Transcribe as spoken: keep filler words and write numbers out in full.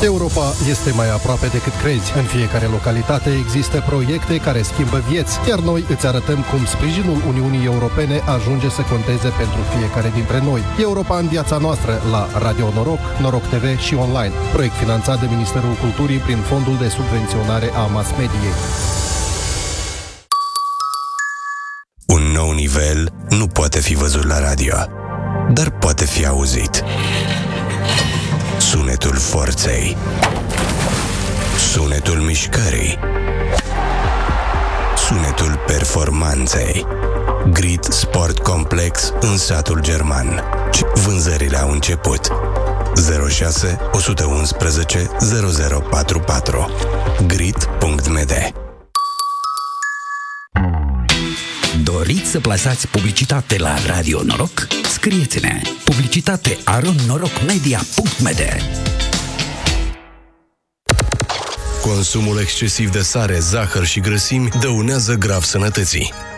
Europa este mai aproape decât crezi. În fiecare localitate există proiecte care schimbă vieți, iar noi îți arătăm cum sprijinul Uniunii Europene ajunge să conteze pentru fiecare dintre noi. Europa în viața noastră la Radio Noroc, Noroc T V și online. Proiect finanțat de Ministerul Culturii prin Fondul de Subvenționare a Mass Mediei. Un nou nivel nu poate fi văzut la radio, dar poate fi auzit. Sunetul forței, sunetul mișcării, sunetul performanței. Grit Sport Complex în satul german. Vânzările au început. zero șase unu unu unu zero zero patru patru grit punct m d. Doriți să plasați publicitate la Radio Noroc? Scrieți-ne publicitate arond noroc media punct m d. Consumul excesiv de sare, zahăr și grăsimi dăunează grav sănătății.